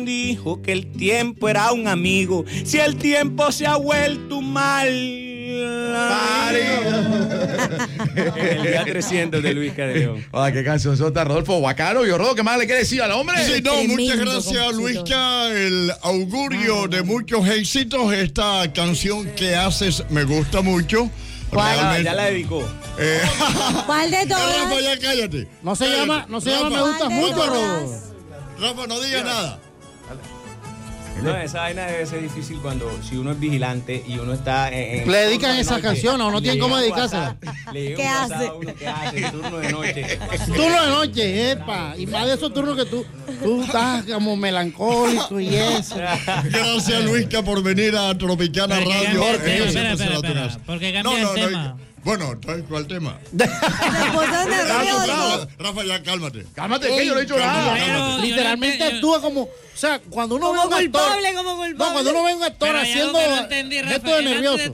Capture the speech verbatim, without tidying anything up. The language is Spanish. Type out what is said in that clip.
Dijo que el tiempo era un amigo. Si el tiempo se ha vuelto un mal. El día trescientos de Luisca de León. Ay, qué canción sota, Rodolfo Guacaro. Y Rodolfo, ¿qué más le quiere decir al hombre? Sí, no, muchas gracias, Luisca. El augurio de muchos éxitos. Esta canción que haces me gusta mucho. ¿Cuál? Ya la dedicó. Eh, ¿Cuál de todas? Rafa, ya cállate. No se Cállate. llama, no se Rafa, llama me gusta mucho, Rodolfo. Rafa, no digas nada. No, esa vaina debe ser difícil cuando si uno es vigilante y uno está en, en le dedican de esa noche, canción o no tienen cómo dedicársela. ¿Qué hace? Uno, ¿Qué hace? Turno de noche. Turno de noche, epa. Y más de esos turnos que tú, tú estás como melancólico y eso. Gracias, Luisca, por venir a Tropicana Porque Radio. cambia el tema, Eh, espera, siempre espera, será tu espera, casa. porque cambia el tema. Bueno, entonces, ¿cuál tema? Se puso nervioso. Rafa, Rafa, ya cálmate. Cálmate, que yo no he dicho nada. Pero, Literalmente yo no ent- actúa como, o sea, cuando uno Como ve un actor, culpable, como culpable. no, cuando uno ve un actor Pero hay algo haciendo que no entendí, Rafa. esto de Él antes de nervioso.